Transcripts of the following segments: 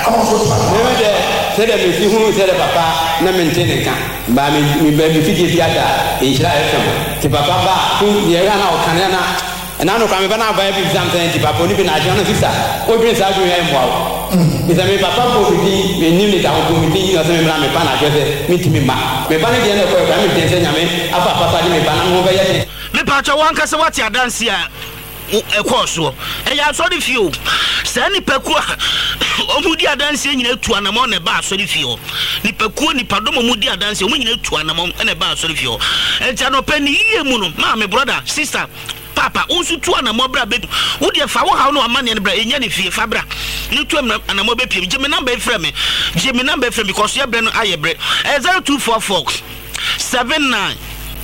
Say that if you said papa, na maintain can. Ba mi baby fiti theater in Israel. Ti papa who the ran out Canana. And I know come bana ba bi something ti papa ni bi na jona sister. O bi sa do yam wa. Bi sa me papa ko bi me ni ta ko mi ti na se me bra me pa na jose mi ti mi ma. Me ba ni de na ko ka mi tense nyame afa papa ni me ba na mo ba ye. Me pa cha wan kase what ya dance ya. E course so e ya so the few say ni peku omudi adanse nyina tu anamo na ba so the few ni peku ni padomo omudi adanse omu nyina tu anamo na ba so the few e ja no pani ye mu no ma me brother sister papa unsu tu anamo bra be wo de fa wo ha no amane ne bra enya ne fie fa bra ni tu anamo be piem je me number frɛ me because ye bre no aye bre 0244 79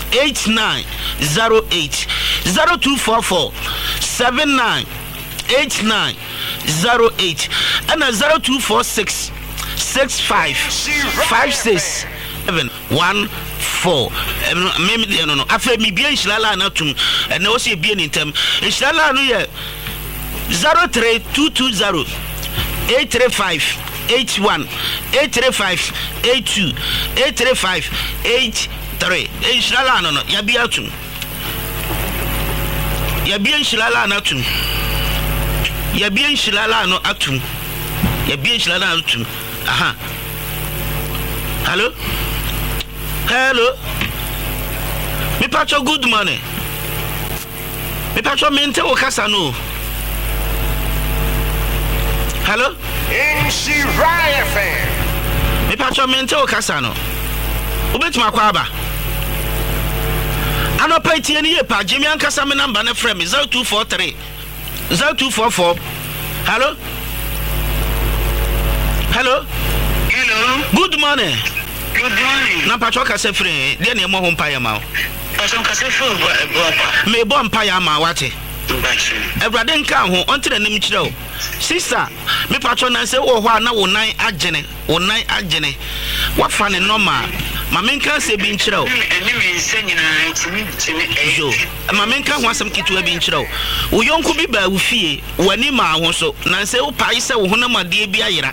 8908 0244 79 8908 and 0246 65 56 714 me no afa mi bia nshilala na tum na o se bia ni ntam nshilala no ye 03220 835 81 835 82 835 83 Inshallah no ya bia tum ya bia inshallah na tum ya bia inshallah no atum ya bia inshallah no tum aha hello me pacho good morning me pacho mente o kasa no hello Shiraya fan me pacho mente o kasa no obetima kwa aba ano paitie ni yepa Jimmy ankasa me number na frame 0243 0244 hello good morning na pacho kasa free de na mo ho mpa ya ma pacho kasa free me bo mpa ya ma wate Ebrade nka ho ontre nim kire o sister me pacho na se wo ho na wo nan agene wafa ne normal ma menka se bi nkire o eni me nse nyina timi jo ma menka ho asem kitu bi nkire o wo yonku bi ba wo fie wani ma ho so na se wo pai se wo ho na made bi ayira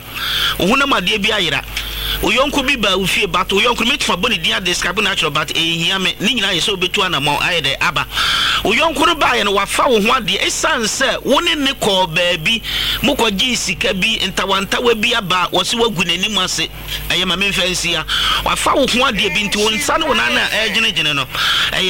wo yonku bi ba wo fie but wo yonku metfa boni dia describe natural but ehia me ni nyina ye se obetu anamon ayede aba wo yonku no ba ye no wafa wo ho ade esanse wo ne ko baabi mukɔgye sika bi ntawantawa bi aba wɔse wagu n'anim ase ɛyɛ ma memfa nsia wafa wo ho ade bi nti wo nsa no wo na na ɛgyene no